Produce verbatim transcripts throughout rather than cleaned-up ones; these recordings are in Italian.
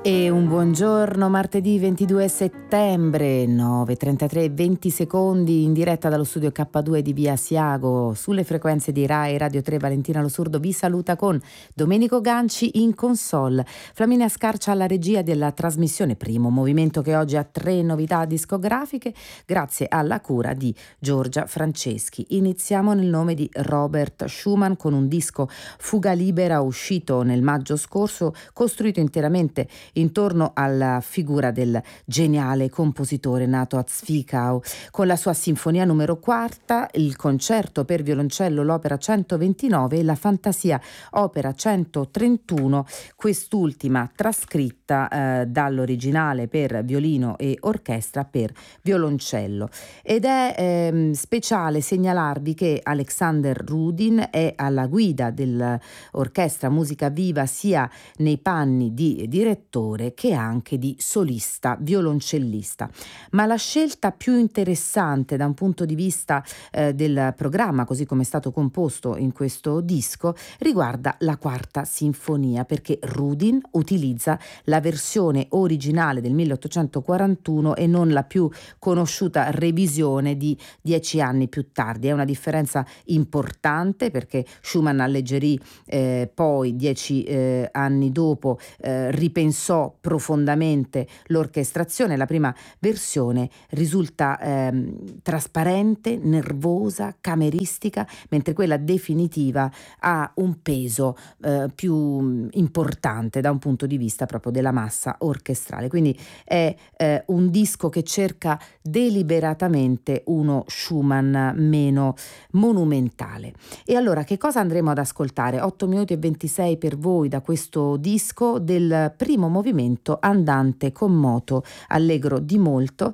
E un buongiorno martedì ventidue settembre, nove e trentatré, venti secondi in diretta dallo studio K due di via Asiago sulle frequenze di Rai Radio tre. Valentina Lo Surdo vi saluta con Domenico Ganci in console, Flaminia Scarcia alla regia della trasmissione, primo movimento che oggi ha tre novità discografiche grazie alla cura di Giorgia Franceschi. Iniziamo nel nome di Robert Schumann con un disco Fuga Libera uscito nel maggio scorso, costruito interamente intorno alla figura del geniale compositore nato a Zwickau. Con la sua sinfonia numero quarta, il concerto per violoncello, l'opera centoventinove e la fantasia opera centotrentuno, quest'ultima trascritta eh, dall'originale per violino e orchestra per violoncello. Ed è eh, speciale segnalarvi che Alexander Rudin è alla guida dell'orchestra Musica Viva sia nei panni di direttore che anche di solista violoncellista. Ma la scelta più interessante da un punto di vista eh, del programma, così come è stato composto in questo disco, riguarda la quarta sinfonia, perché Rudin utilizza la versione originale del milleottocentoquarantuno e non la più conosciuta revisione di dieci anni più tardi. È una differenza importante perché Schumann alleggerì eh, poi dieci eh, anni dopo eh, ripensò profondamente l'orchestrazione. La prima versione risulta ehm, trasparente, nervosa, cameristica, mentre quella definitiva ha un peso eh, più importante da un punto di vista proprio della massa orchestrale. Quindi è eh, un disco che cerca deliberatamente uno Schumann meno monumentale. E allora che cosa andremo ad ascoltare? otto minuti e ventisei per voi da questo disco del primo movimento andante con moto allegro di molto.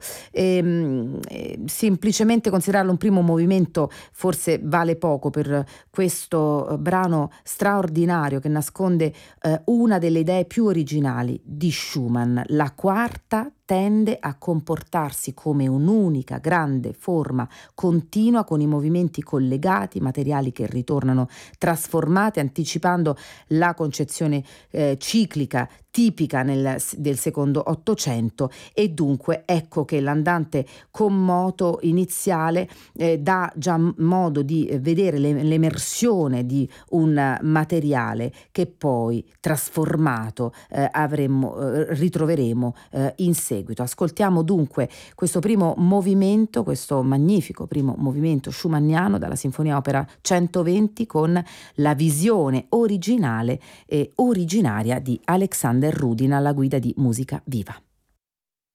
E, e, semplicemente considerarlo un primo movimento forse vale poco per questo brano straordinario che nasconde eh, una delle idee più originali di Schumann. La quarta tende a comportarsi come un'unica grande forma continua con i movimenti collegati, materiali che ritornano trasformati, anticipando la concezione eh, ciclica tipica nel, del secondo Ottocento, e dunque ecco che l'andante con moto iniziale eh, dà già modo di vedere le, l'emersione di un materiale che poi trasformato eh, avremmo, eh, ritroveremo eh, in seguito. Ascoltiamo dunque questo primo movimento, questo magnifico primo movimento schumanniano dalla Sinfonia Opera centoventi con la visione originale e originaria di Alexander Rudin alla guida di Musica Viva.